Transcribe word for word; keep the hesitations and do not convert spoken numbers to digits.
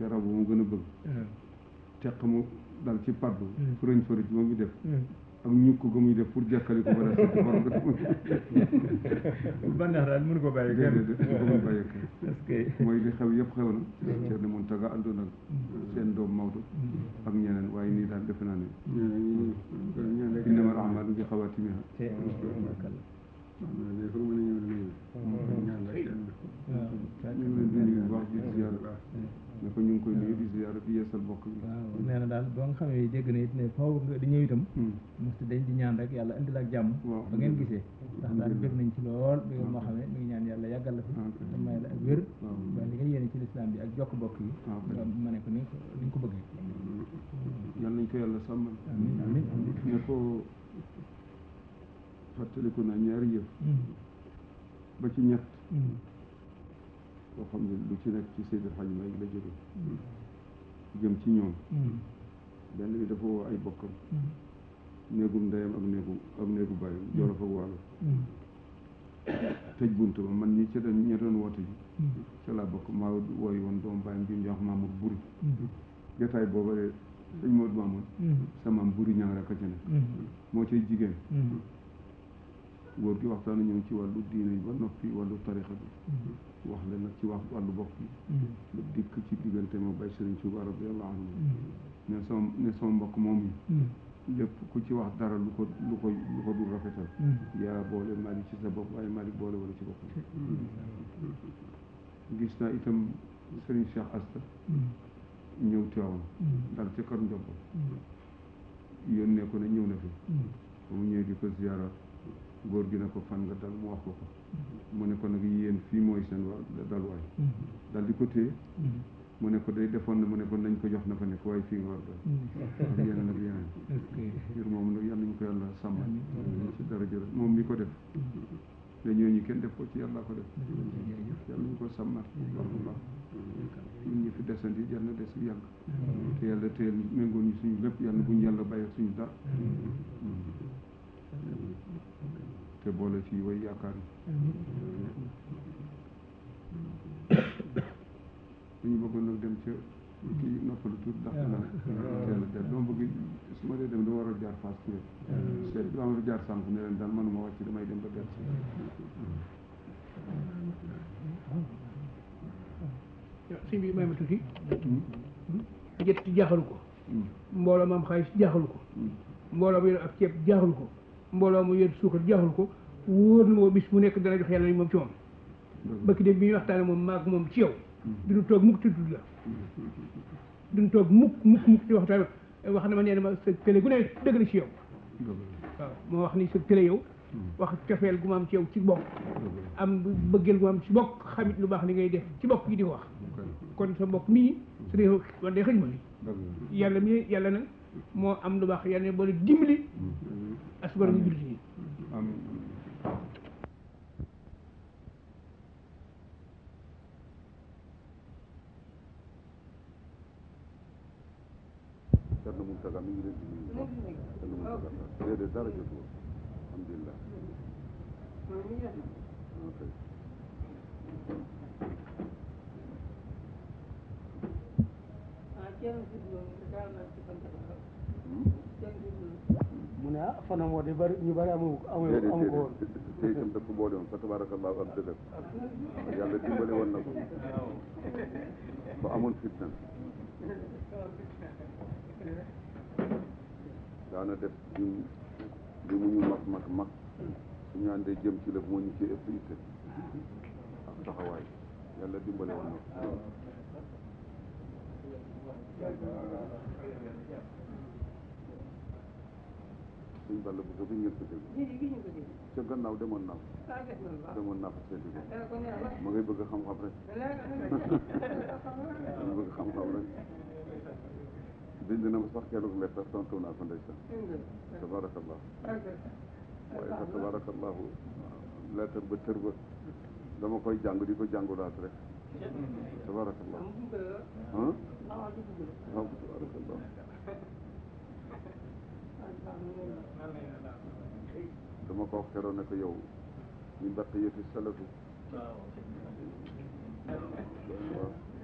ca rabu mu gën a bëgg teq mu dal ci paddu fërëñ fërëj ba muy def ak ñukk ga muy def pour jekkali ko ba def sa borom ba neex daal mënu ko bàyyi kenn déedéet mënu ko bàyyi kenn est-ce que mooy li xew yëpp xew na Thierno Mountaga àndoon ak seen doom Maodo ak ñeneen waaye nii daal defe naa ne innamal a'maalu bi xawaatimihaa ñu ngi leen di nuyu bu baax di ziyaara ne ko ñu ngi koy nuyu di ziyaara di yeesal bokk bi waaw nee na daal ba nga xamee dégg na it ne faw nga di ñëw itam mosti dañ di ñaan rek yàlla indil ak jàmm ba ngeen gisee ndax daal bëgg nañ ci lool bi moo xamee mi ngi ñaan yàlla yàggal la fi te may la ak wér ba li nga yéene ci lislaam bi ak jokk bokk yi nga ma ne ko ni ko ni nga ko bëggee yal nañ ko yàlla sàmmal amiin amiin amiin ne ko fàttaliku na ñaari yëf ba ci ñett boo xam ne lu ci nekk ci Seydi El Hadji Malick la jóge jëm ci ñoom benn bi dafa woo ay bokkam néegum ndeyam ak néegu ak néegu bàyyam Jolof ak Waalo tëj bunt ba man ñi ca doon ña doon woote ji ca laa bokk maa wooy woon doomu bàyyam bi ñu wax Mamour Buri jotaay booba de sëñ Modou Mamour sama maam Buri ñang rek a ca nekk moo cay jigéen góor gi waxtaan ñëw ci wàllu diine ba noppi wàllu tarixa bi wax leen nag ci wax wàllu bopp bi lu dikk ci diggante ma bay Sëriñ Tuubaa radiyallaahu anhu ne sama ne sama mbokk moom yi lépp ku ci wax dara lu ko lu ko lu ko dul rafetal yaa boole Malick ci sa bopp waaye Malick boole wala ci bopp gis naa itam Sëriñ Cheikh Asta ñëw Tiwaawan dal ca kër Ndiobo yónnee ko ne ñëw na fi ba mu ñëwee di ko ziyaara góor gi ne ko fan nga dal mu wax ko ko mu ne ko nag yéen fii mooy seen wa dalwaay dal di ko téye mu ne ko day defoon na mu ne ko nañ ko jox na fa nekk waaye fii nga war dal ak yeneen ak yeneen ngir moom nag yàlla ñu ko yàlla sàmmal ci daraja moom mi ko def ne ñooñu kenn def ko ci yàlla ko def yàlla ñu ko sàmmal baax a baax ñun ñi fi desandi yàlla na des yàgg te yàlla teel méngoon ñu suñu lépp yàlla bu ñu yàlla bàyyi suñu dara te boole fii way yaakaar yi ñu bëggoon nag dem ca kii noppalu tuut ndax na teel a dem dama bëgg su ma dee dem dama war a jaar Fass Touré seet dama war a jaar sànq ne leen daal manuma wàcc damay dem ba del si bi may ma tuuti jët jaaxalu ko mbooloo maam xaalis jaaxalu ko mbooloo mu yor ak ceeb jaaxalu ko mbooloo mu yor suukar jaaxalu ko wóor na moo bis mu nekk dana jox yàlla ni moom ci moom bëkk dem bi ñuy waxtaane moom maag moom ci yow duñu toog mukk tudd la duñu toog mukk mukk mukk ci waxtaan wax na ma nee na ma sa télé gu ne dëgg la ci yow waaw moo wax ni sa télé yow wax cofeel gu ma am ci yow ci bokk am bëggeel gu ma am ci bokk xamit lu baax li ngay def ci bokk gi di ko wax kon sa mbokk mii su dee wan day xëj ma ni yàlla mi yàlla nag moo am lu baax yàlla ne boole dimbali asbar mu jullit yi Thierno Mountaga mi ngi leen di nuyu Thierno Mountaga déedéet dara jotul alhamdulilah ok mu ne ah fanam woo de bari ñu bari amu amu amu ko woon te itam daf ko boole woon fa tabarakallahu ak dëgg yàlla dimbale woon na ko ba amoon fitna daana def ñun li mu ñu mag mag mag su ñu àndee jëm ci la moo ñu ci ëpp itte ak taxawaay yàlla dimbale woon na ko suñ balla bu sobi ngeen ko dégg ca gannaaw demoon naa ko demoon naa ko seeti ko ma ngay bëgg xam-xam rek ma bëgg xam-xam rek bind na ma sax keroog lettre tontu naa ko ndeysaan tabarakallah waaye fa tabarakallahu lettre ba tër ba dama koy jàng di ko jàngulaat rek tabarakallah ah waaw tabarakallah dama ko wax keroog ne ko yow min baqiyati salafu waaw